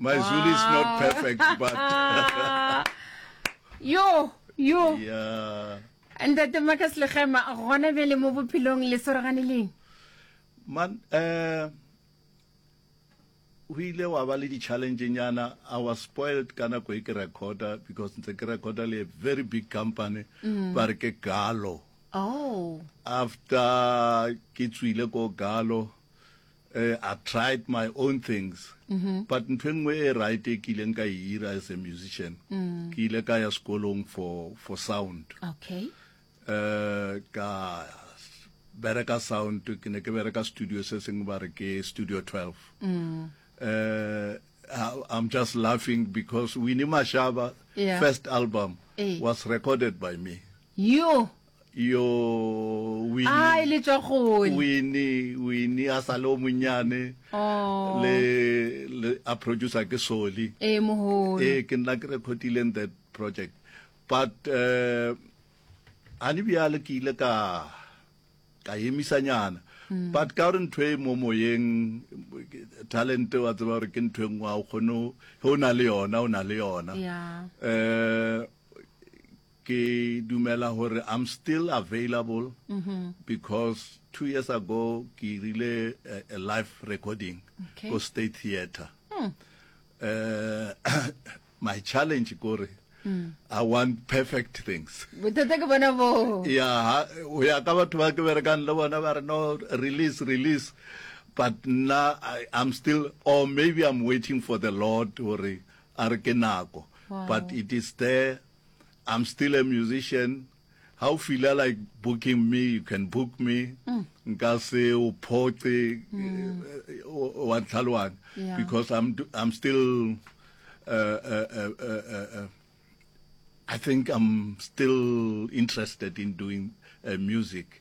My Zulu is not perfect, but yo yeah. And that the Marcus Lechema gona bele mo bophelong le soraganeleng. Man, we were the challenging yana. I was spoiled kana quick recorder because the recorder a very big company, Barke Galo. Oh. After Kitswile go Galo, I tried my own things. But in one way, right, Kilenka ira as a musician. Kileka ya skolong for sound. Okay. Ka Bereka sound to Kineke Bereka studio sesing Barke Studio 12. I'm just laughing because Winnie Mashaba first album was recorded by me. Yo Winnie asalo munyane le a producer ke Soli ke nna ke recordile that project, but ani biale ke ile ka emisanyana. But current way momoyeng talent wa tsaba re ke ntwe ngwa o khono hona le yona ke dumela hore I'm still available because 2 years ago ke rile a live recording for State Theatre. My challenge gore I want perfect things. Yeah, we are covered to work no release. But now I'm still, or maybe I'm waiting for the Lord or Arkenako. But it is there. I'm still a musician. How feel I like booking me? You can book me. Nkase upote wantalwan because I'm still I think I'm still interested in doing music.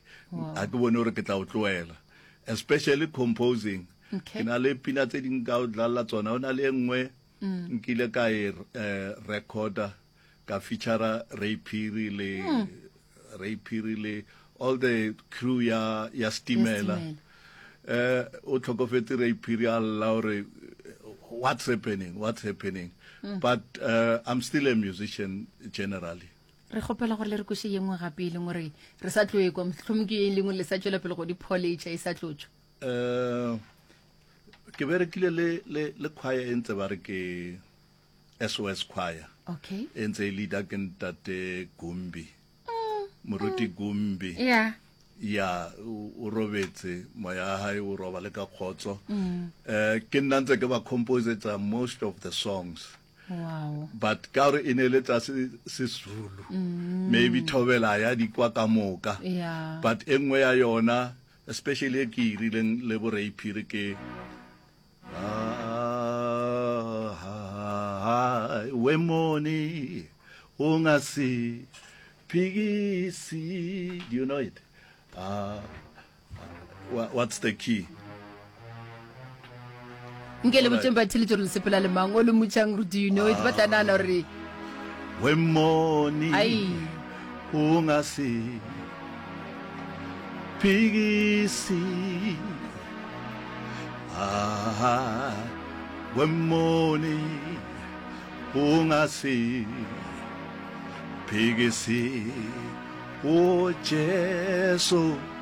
Especially composing. Kinale pina tse ding ka dlala tsona ona le engwe nkile ka recorder ka feature Ray Phiri le all the crew ya Stimela. O tlhokofetse Ray Phiri a lla what's happening. But I'm still a musician generally. Re gopela gore le re kuse yengwe gape ile ngore re sa tloe kwa mhlomki e lengwe le sa tshela pele go di polish e sa tlotso. Ke berekile le choir entse ba re ke SOS choir. Okay. Entse leader ke ntate Gumbi. Moruti Gumbi. Yeah. Ya o robetse moya hae o roba le ka khotso. Ke nna ntse ke ba composer most of the songs. Wow. But kare ineletsa Zulu. Maybe thobela ya di kwa ka moka. Yeah. But engwe ya yona especially ke irileng le bo Ray Phiri ke we money ungasi pigisi. Do you know it? What's the key? Ngele mutshemba tshilitso le sepela le mango le mutshang. Do you know it? But anana re when money ungasi pigisi when money ungasi pigisi o Jesu